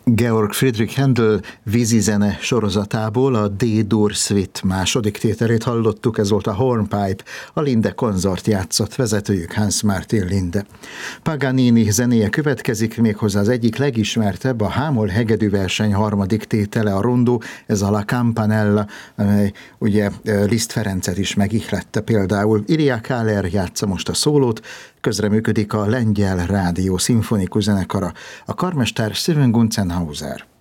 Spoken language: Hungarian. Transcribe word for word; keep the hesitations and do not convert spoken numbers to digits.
Georg Friedrich Händel vízizene sorozatából a D-dur Suite második tételét hallottuk, ez volt a Hornpipe, a Linde konzort játszott, vezetőjük Hans Martin Linde. Paganini zenéje következik, méghozzá az egyik legismertebb, a Hámol hegedűverseny harmadik tétele, a Rondo, ez a La Campanella, amely ugye Liszt Ferencet is megihlette például. Ilya Káler játsza most a szólót, közreműködik a Lengyel Rádió szimfonikus zenekara, a karmester Steven Gunzenhauser.